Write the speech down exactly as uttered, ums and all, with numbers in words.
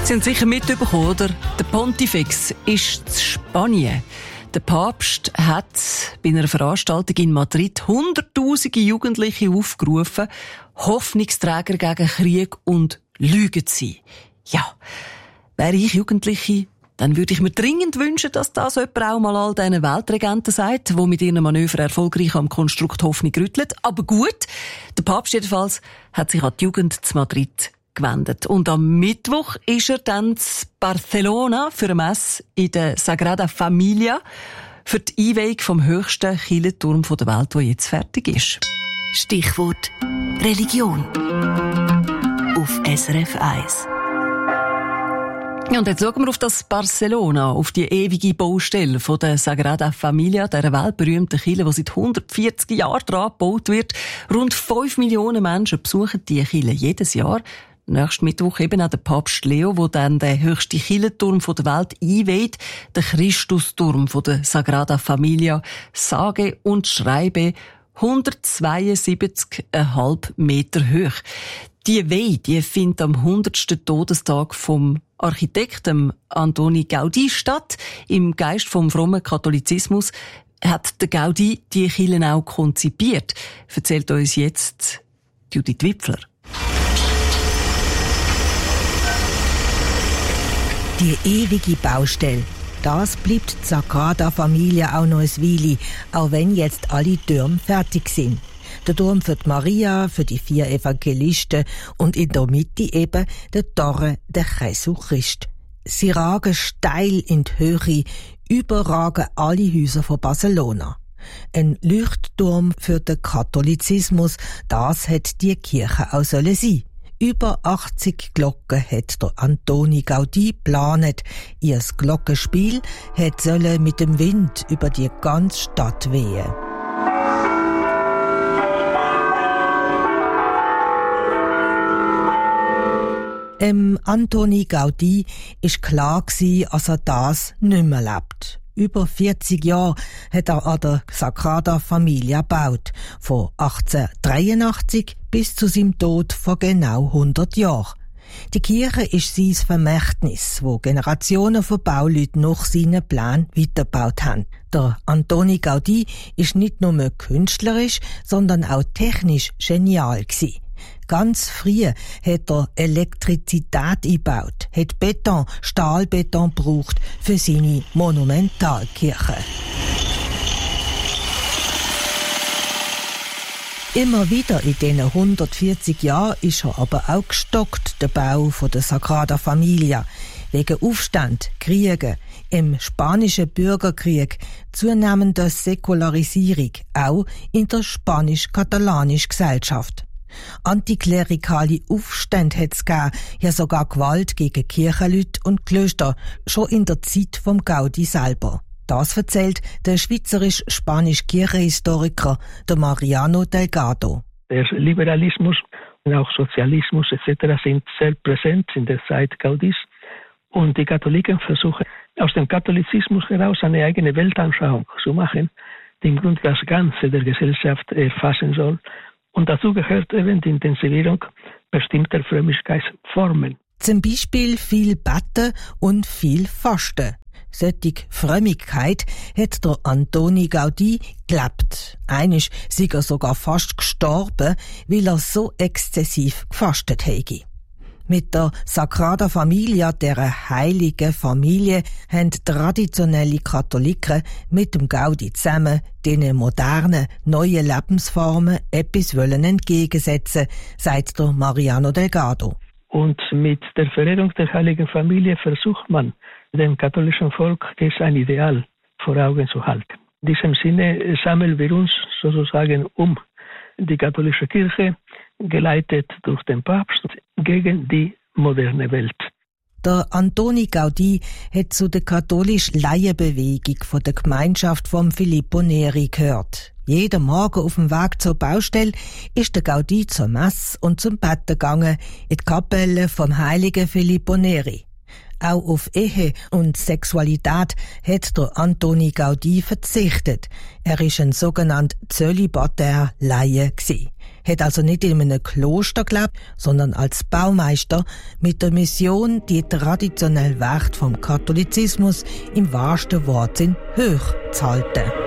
Sie haben sicher mitbekommen, oder? Der Pontifex ist in Spanien. Der Papst hat bei einer Veranstaltung in Madrid hunderttausende Jugendliche aufgerufen, Hoffnungsträger gegen Krieg und Lügen zu sein. Ja, wäre ich Jugendliche, dann würde ich mir dringend wünschen, dass das jemand auch mal all diesen Weltregenten sagt, die mit ihren Manövern erfolgreich am Konstrukt Hoffnung rütteln. Aber gut, der Papst jedenfalls hat sich an die Jugend zu Madrid gewendet. Und am Mittwoch ist er dann in Barcelona für eine Messe in der Sagrada Familia für die Einweihung vom höchsten Kirchenturm der Welt, der jetzt fertig ist. Stichwort Religion auf S R F eins. Ja, und jetzt schauen wir auf das Barcelona, auf die ewige Baustelle von der Sagrada Familia, dieser weltberühmten Kirche, die seit hundertvierzig Jahren dran gebaut wird. Rund fünf Millionen Menschen besuchen die Kirche jedes Jahr. Nächsten Mittwoch eben auch der Papst Leo, der dann den höchsten Kirchenturm der Welt einweiht, den Christusturm von der Sagrada Familia, sage und schreibe hundertzweiundsiebzig Komma fünf Meter hoch. Die Weihe, die findet am hundertsten Todestag vom Architekten Antoni Gaudí statt. Im Geist vom frommen Katholizismus hat der Gaudí die Kirche auch konzipiert. Erzählt uns jetzt Judith Wipfler. Die ewige Baustelle. Das bleibt die Sagrada Familia auch noch ein Weile, auch wenn jetzt alle Türme fertig sind. Der Turm für die Maria, für die vier Evangelisten und in der Mitte eben der Torre de Jesu Christ. Sie ragen steil in die Höhe, überragen alle Häuser von Barcelona. Ein Leuchtturm für den Katholizismus, das hat die Kirche auch sollen sein. Über achtzig Glocken hat der Antoni Gaudí geplant. Ihr Glockenspiel hat sollen mit dem Wind über die ganze Stadt wehen. Ähm, Antoni Gaudí ist klar gsi, dass er das nicht mehr lebt. Über vierzig Jahre hat er an der Sagrada Familia gebaut. Von achtzehnhundertdreiundachtzig bis zu seinem Tod vor genau hundert Jahren. Die Kirche ist sein Vermächtnis, wo Generationen von Bauleuten nach seinen Plänen weitergebaut haben. Der Antoni Gaudí ist nicht nur künstlerisch, sondern auch technisch genial gsi. Ganz früh hat er Elektrizität eingebaut, hat Beton, Stahlbeton gebraucht für seine Monumentalkirche. Immer wieder in diesen hundertvierzig Jahren ist er aber auch gestockt, der Bau von der Sagrada Familia. Wegen Aufstand, Kriegen, im spanischen Bürgerkrieg, zunehmender Säkularisierung, auch in der spanisch-katalanischen Gesellschaft. Antiklerikale Aufstände hat es gegeben, ja sogar Gewalt gegen Kirchenleute und Klöster, schon in der Zeit vom Gaudí selber. Das erzählt der schweizerisch-spanische Kirchenhistoriker der Mariano Delgado. Der Liberalismus und auch Sozialismus et cetera sind sehr präsent in der Zeit Gaudís und die Katholiken versuchen aus dem Katholizismus heraus eine eigene Weltanschauung zu machen, die im Grunde das Ganze der Gesellschaft erfassen soll. Und dazu gehört eben die Intensivierung bestimmter Frömmigkeitsformen. Zum Beispiel viel Beten und viel Fasten. Solche Frömmigkeit hat der Antoni Gaudí gelebt. Einisch sei er sogar fast gestorben, weil er so exzessiv gefastet hätte. Mit der Sagrada Familia, der heiligen Familie, haben traditionelle Katholiken mit dem Gaudí zusammen diesen modernen, neuen Lebensformen etwas wollen entgegensetzen, sagt der Mariano Delgado. Und mit der Verehrung der heiligen Familie versucht man, dem katholischen Volk ein Ideal vor Augen zu halten. In diesem Sinne sammeln wir uns sozusagen um die katholische Kirche, geleitet durch den Papst, gegen die moderne Welt. Der Antoni Gaudí hat zu der katholischen Laienbewegung von der Gemeinschaft von Filippo Neri gehört. Jeden Morgen auf dem Weg zur Baustelle ist der Gaudí zur Messe und zum Betten gegangen in die Kapelle vom heiligen Filippo Neri. Auch auf Ehe und Sexualität hat der Antoni Gaudí verzichtet. Er ist ein sogenannter zölibatär Laie gsi. Hat also nicht in einem Kloster gelebt, sondern als Baumeister mit der Mission, die traditionellen Werte vom Katholizismus im wahrsten Wortsinn hoch zu halten.